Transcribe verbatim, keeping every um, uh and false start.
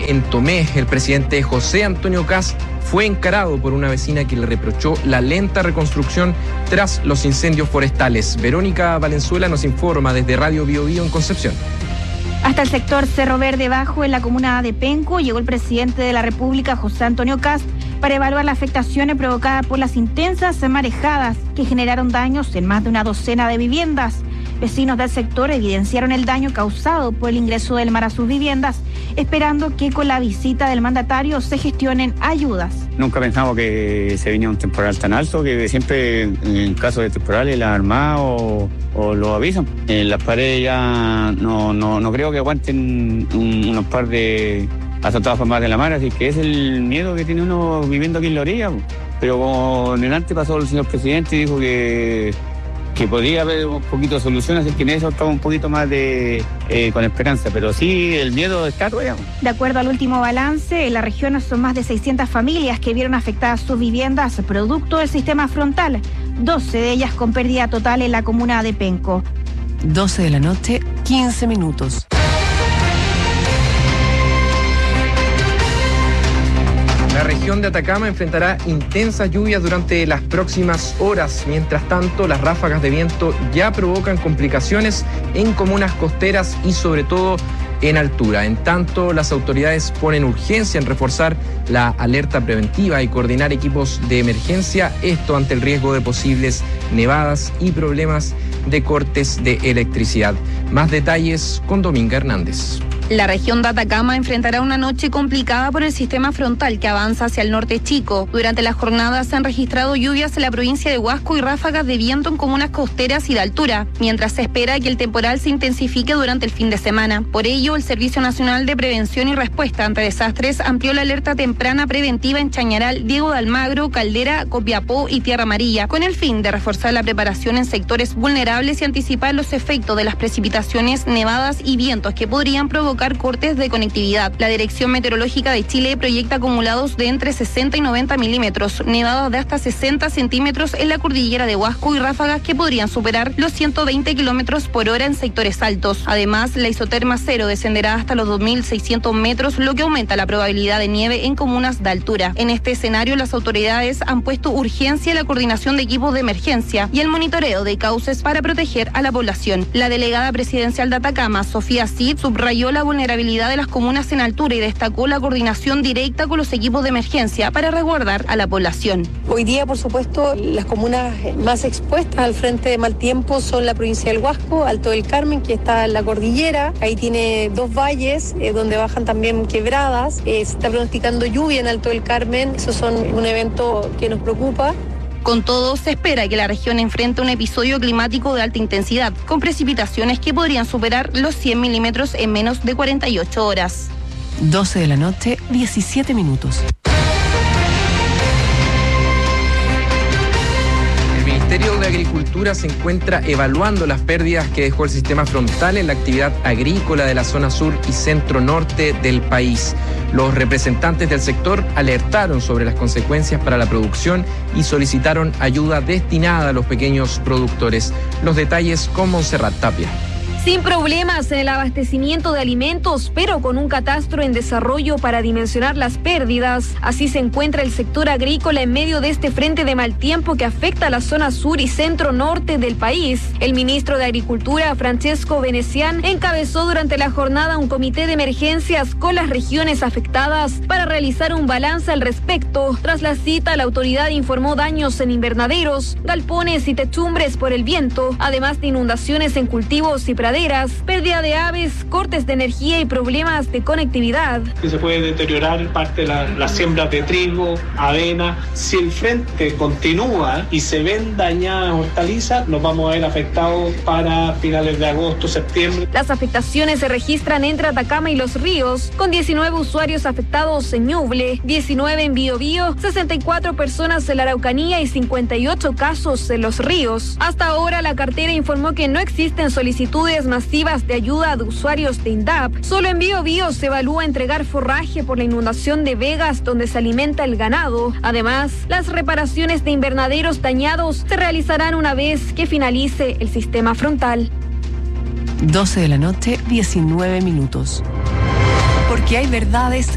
En Tomé, el presidente José Antonio Kast fue encarado por una vecina que le reprochó la lenta reconstrucción tras los incendios forestales. Verónica Valenzuela nos informa desde Radio Bio Bio en Concepción. Hasta el sector Cerro Verde Bajo, en la comuna de Penco, llegó el presidente de la República, José Antonio Kast, para evaluar las afectaciones provocadas por las intensas marejadas que generaron daños en más de una docena de viviendas. Vecinos del sector evidenciaron el daño causado por el ingreso del mar a sus viviendas, esperando que con la visita del mandatario se gestionen ayudas. Nunca pensamos que se venía un temporal tan alto, que siempre en caso de temporales la Armada o, o lo avisan. En las paredes ya no, no, no creo que aguanten un, unos par de azotadas más de la mar, así que es el miedo que tiene uno viviendo aquí en la orilla. Pero con el antes pasó el señor presidente y dijo que que podría haber un poquito de solución, así que en eso estamos un poquito más de eh, con esperanza, pero sí, el miedo está todavía. De acuerdo al último balance, en la región son más de seiscientas familias que vieron afectadas sus viviendas producto del sistema frontal, doce de ellas con pérdida total en la comuna de Penco. doce de la noche, quince minutos. La región de Atacama enfrentará intensas lluvias durante las próximas horas. Mientras tanto, las ráfagas de viento ya provocan complicaciones en comunas costeras y sobre todo en altura. En tanto, las autoridades ponen urgencia en reforzar la alerta preventiva y coordinar equipos de emergencia, esto ante el riesgo de posibles nevadas y problemas de cortes de electricidad. Más detalles con Dominga Hernández. La región de Atacama enfrentará una noche complicada por el sistema frontal que avanza hacia el norte chico. Durante la jornada se han registrado lluvias en la provincia de Huasco y ráfagas de viento en comunas costeras y de altura, mientras se espera que el temporal se intensifique durante el fin de semana. Por ello, el Servicio Nacional de Prevención y Respuesta ante Desastres amplió la alerta temprana preventiva en Chañaral, Diego de Almagro, Caldera, Copiapó y Tierra Amarilla, con el fin de reforzar la preparación en sectores vulnerables y anticipar los efectos de las precipitaciones, nevadas y vientos que podrían provocar cortes de conectividad. La Dirección Meteorológica de Chile proyecta acumulados de entre sesenta y noventa milímetros, nevadas de hasta sesenta centímetros en la cordillera de Huasco y ráfagas que podrían superar los ciento veinte kilómetros por hora en sectores altos. Además, la isoterma cero descenderá hasta los dos mil seiscientos metros, lo que aumenta la probabilidad de nieve en comunas de altura. En este escenario, las autoridades han puesto urgencia en la coordinación de equipos de emergencia y el monitoreo de cauces para proteger a la población. La delegada presidencial de Atacama, Sofía Cid, subrayó la vulnerabilidad de las comunas en altura y destacó la coordinación directa con los equipos de emergencia para resguardar a la población. Hoy día, por supuesto, las comunas más expuestas al frente de mal tiempo son la provincia del Huasco, Alto del Carmen, que está en la cordillera. Ahí tiene dos valles eh, donde bajan también quebradas. Eh, se está pronosticando lluvia en Alto del Carmen. Eso son un evento que nos preocupa. Con todo, se espera que la región enfrente un episodio climático de alta intensidad, con precipitaciones que podrían superar los cien milímetros en menos de cuarenta y ocho horas. doce de la noche, diecisiete minutos. El Ministerio de Agricultura se encuentra evaluando las pérdidas que dejó el sistema frontal en la actividad agrícola de la zona sur y centro-norte del país. Los representantes del sector alertaron sobre las consecuencias para la producción y solicitaron ayuda destinada a los pequeños productores. Los detalles con Montserrat Tapia. Sin problemas en el abastecimiento de alimentos, pero con un catastro en desarrollo para dimensionar las pérdidas. Así se encuentra el sector agrícola en medio de este frente de mal tiempo que afecta a la zona sur y centro norte del país. El ministro de Agricultura, Francesco Venecián, encabezó durante la jornada un comité de emergencias con las regiones afectadas para realizar un balance al respecto. Tras la cita, la autoridad informó daños en invernaderos, galpones y techumbres por el viento, además de inundaciones en cultivos y praderas, pérdida de aves, cortes de energía y problemas de conectividad. Se puede deteriorar parte de la, la siembra de trigo, avena. Si el frente continúa y se ven dañadas hortalizas, nos vamos a ver afectados para finales de agosto, septiembre. Las afectaciones se registran entre Atacama y Los Ríos, con diecinueve usuarios afectados en Ñuble, diecinueve en Biobío, sesenta y cuatro personas en la Araucanía y cincuenta y ocho casos en Los Ríos. Hasta ahora, la cartera informó que no existen solicitudes masivas de ayuda de usuarios de INDAP. Solo en Biobío se evalúa entregar forraje por la inundación de vegas donde se alimenta el ganado. Además, las reparaciones de invernaderos dañados se realizarán una vez que finalice el sistema frontal. doce de la noche, diecinueve minutos. Porque hay verdades